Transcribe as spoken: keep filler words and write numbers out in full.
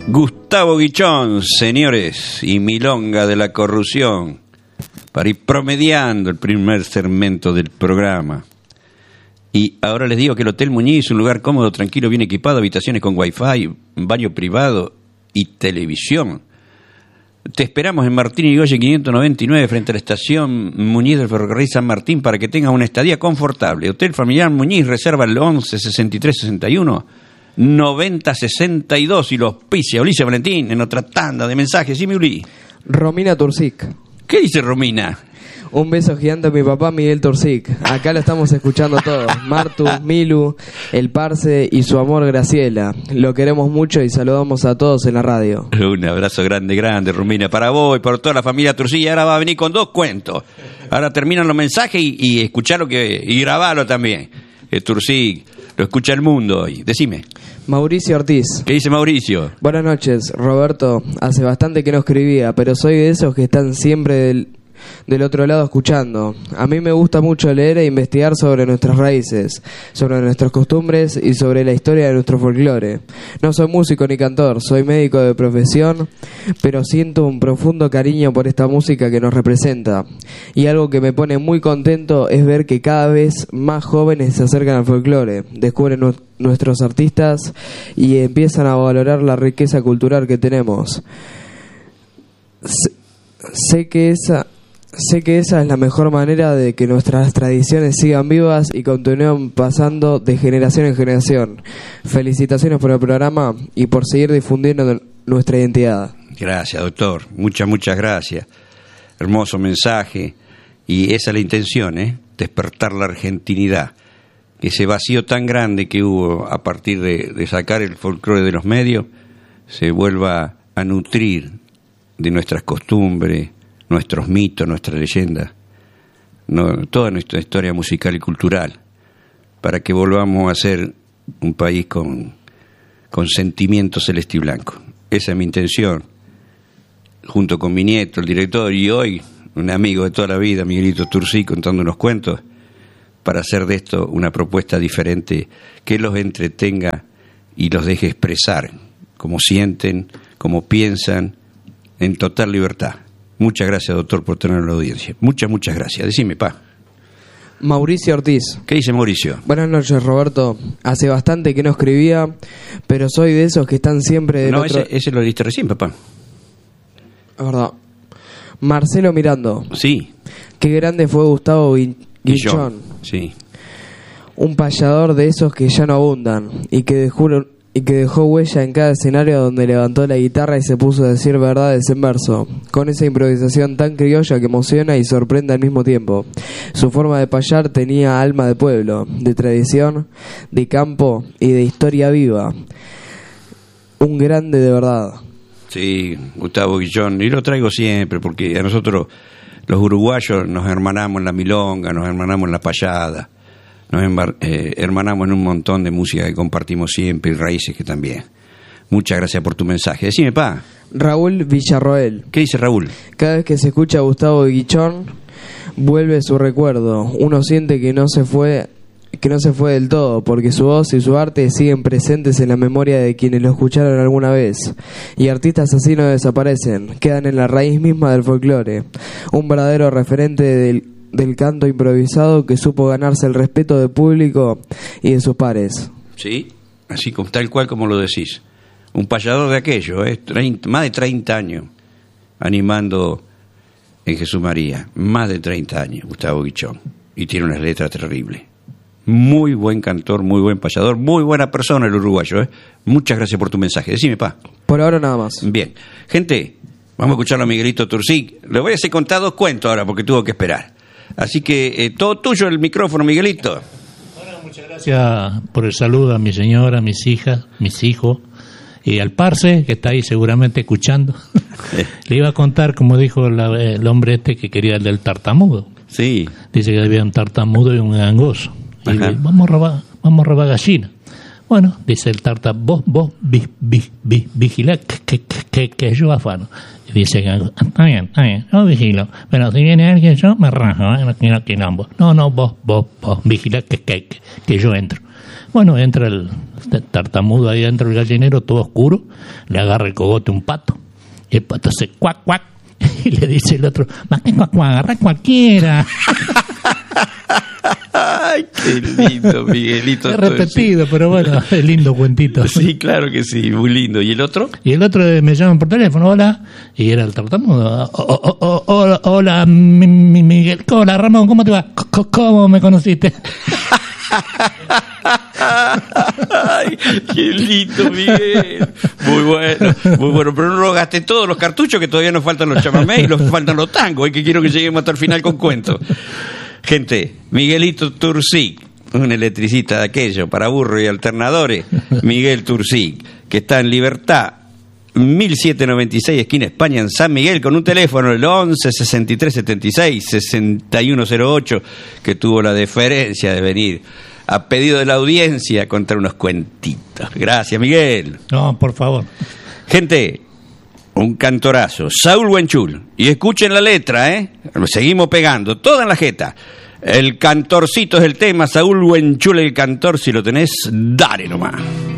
Gustavo Guichón, señores, y Milonga de la Corrupción, para ir promediando el primer segmento del programa. Y ahora les digo que el Hotel Muñiz es un lugar cómodo, tranquilo, bien equipado, habitaciones con wifi, baño privado y televisión. Te esperamos en Martín Irigoyen quinientos noventa y nueve, frente a la estación Muñiz del Ferrocarril San Martín, para que tengas una estadía confortable. Hotel Familiar Muñiz, reserva el once sesenta y tres sesenta y uno noventa sesenta y dos y los auspicia Ulises Valentín en otra tanda de mensajes. ¿Sí, mi Uli? Romina Turcic. ¿Qué dice Romina? Un beso gigante a mi papá Miguel Turcic. Acá lo estamos escuchando todos. Martu, Milu, el Parce y su amor Graciela. Lo queremos mucho y saludamos a todos en la radio. Un abrazo grande, grande, Romina, para vos y para toda la familia Turcic. Y ahora va a venir con dos cuentos. Ahora terminan los mensajes y, y escuchalo que, y grabalo también. El Turcic lo escucha el mundo hoy. Decime. Mauricio Ortiz. ¿Qué dice Mauricio? Buenas noches, Roberto. Hace bastante que no escribía, pero soy de esos que están siempre del, del otro lado escuchando. A mí me gusta mucho leer e investigar sobre nuestras raíces, sobre nuestras costumbres y sobre la historia de nuestro folclore. No soy músico ni cantor, soy médico de profesión, pero siento un profundo cariño por esta música que nos representa. Y algo que me pone muy contento es ver que cada vez más jóvenes se acercan al folclore, descubren nu- nuestros artistas y empiezan a valorar la riqueza cultural que tenemos. Sé, sé que esa... Sé que esa es la mejor manera de que nuestras tradiciones sigan vivas y continúen pasando de generación en generación. Felicitaciones por el programa y por seguir difundiendo nuestra identidad. Gracias, doctor. Muchas, muchas gracias. Hermoso mensaje. Y esa es la intención, ¿eh? Despertar la argentinidad. Ese vacío tan grande que hubo a partir de, de sacar el folclore de los medios, se vuelva a nutrir de nuestras costumbres, nuestros mitos, nuestras leyendas, no, toda nuestra historia musical y cultural, para que volvamos a ser un país con, con sentimiento celeste y blanco. Esa es mi intención, junto con mi nieto, el director, y hoy un amigo de toda la vida, Miguelito Turcic, contando unos cuentos, para hacer de esto una propuesta diferente que los entretenga y los deje expresar como sienten, como piensan, en total libertad. Muchas gracias, doctor, por tener la audiencia. Muchas, muchas gracias. Decime, pa. Mauricio Ortiz. ¿Qué dice Mauricio? Buenas noches, Roberto. Hace bastante que no escribía, pero soy de esos que están siempre del no, otro... ese, ese lo diste recién, papá. Es verdad. Marcelo Mirando. Sí. Qué grande fue Gustavo Gui- Guichón. Sí. Un payador de esos que ya no abundan y que dejó, y que dejó huella en cada escenario donde levantó la guitarra y se puso a decir verdades en verso, con esa improvisación tan criolla que emociona y sorprende al mismo tiempo. Su forma de payar tenía alma de pueblo, de tradición, de campo y de historia viva. Un grande de verdad. Sí, Gustavo Guichón, y lo traigo siempre porque a nosotros los uruguayos nos hermanamos en la milonga, nos hermanamos en la payada, nos embar- eh, hermanamos en un montón de música que compartimos siempre y raíces que también. Muchas gracias por tu mensaje. Decime, pa. Raúl Villarroel. ¿Qué dice Raúl? Cada vez que se escucha a Gustavo Guichón, vuelve su recuerdo. Uno siente que no se fue, que no se fue del todo, porque su voz y su arte siguen presentes en la memoria de quienes lo escucharon alguna vez. Y artistas así no desaparecen, quedan en la raíz misma del folclore. Un verdadero referente del, del canto improvisado que supo ganarse el respeto del público y de sus pares. Sí, así como tal cual como lo decís. Un payador de aquello, ¿eh? treinta, más de treinta años animando en Jesús María. Más de treinta años, Gustavo Guichón. Y tiene unas letras terribles. Muy buen cantor, muy buen payador, muy buena persona el uruguayo, ¿eh? Muchas gracias por tu mensaje. Decime, pa. Por ahora nada más. Bien. Gente, vamos a escucharlo a Miguelito Turcic. Le voy a hacer contar dos cuentos ahora porque tuvo que esperar. Así que eh, todo tuyo el micrófono, Miguelito. Bueno, muchas gracias por el saludo a mi señora, a mis hijas, mis hijos. Y al Parce, que está ahí seguramente escuchando, le iba a contar, como dijo la, el hombre este que quería el del tartamudo. Sí. Dice que había un tartamudo y un gangoso. Y Ajá. le, vamos a robar, vamos a robar gallina. Bueno, dice el Tarta, vos, vos, vi, vi, vi, vigilá que, que, que, que yo afano. Y dice, está bien, está bien, yo vigilo, pero si viene alguien yo me rajo, ¿eh? No quiero quilombo. No, no, vos, vos, vos, vigilá que, que, que, que yo entro. Bueno, entra el tartamudo ahí dentro del gallinero, todo oscuro, le agarra el cogote un pato, y el pato hace cuac, cuac, y le dice el otro, más que cuac, cuac, agarra cualquiera. Ay, qué lindo, Miguelito. Es repetido, pero bueno, es lindo cuentito. Sí, claro que sí, muy lindo. ¿Y el otro? Y el otro me llaman por teléfono, hola, y era el tartamudo. Oh, oh, oh, hola, hola, mi, mi, Miguel, hola Ramón, ¿cómo te va? C- ¿Cómo me conociste? Ay, qué lindo, Miguel. Muy bueno, muy bueno. Pero no lo gasté todos los cartuchos, que todavía nos faltan los chamamés y nos faltan los tangos, y que quiero que lleguemos hasta el final con cuentos. Gente, Miguelito Turcic, un electricista de aquello, para burro y alternadores, Miguel Turcic, que está en Libertad, mil setecientos noventa y seis, esquina España, en San Miguel, con un teléfono, el once sesenta y tres setenta y seis sesenta y uno cero ocho, que tuvo la deferencia de venir a pedido de la audiencia a contar unos cuentitos. Gracias, Miguel. No, por favor. Gente, un cantorazo, Saúl Huenchul, y escuchen la letra, ¿eh? Seguimos pegando, toda en la jeta. El cantorcito es el tema, Saúl Huenchul el cantor, si lo tenés, dale nomás.